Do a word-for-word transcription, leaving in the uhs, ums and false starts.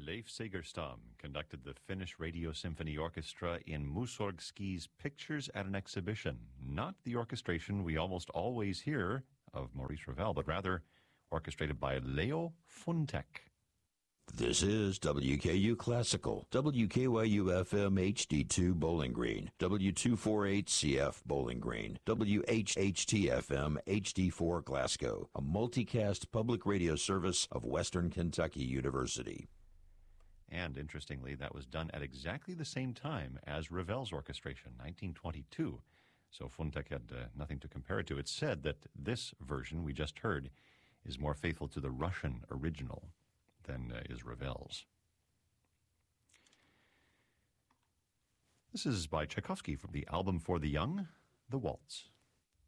Leif Segerstam conducted the Finnish Radio Symphony Orchestra in Mussorgsky's Pictures at an Exhibition, not the orchestration we almost always hear of Maurice Ravel, but rather orchestrated by Leo Funtek. This is W K U Classical, W K Y U F M H D two Bowling Green, W two forty-eight C F Bowling Green, W H H T F M H D four Glasgow, a multicast public radio service of Western Kentucky University. And interestingly, that was done at exactly the same time as Ravel's orchestration, nineteen twenty-two. So Funtek had uh, nothing to compare it to. It's said that this version we just heard is more faithful to the Russian original than uh, is Ravel's. This is by Tchaikovsky from the album For the Young, The Waltz.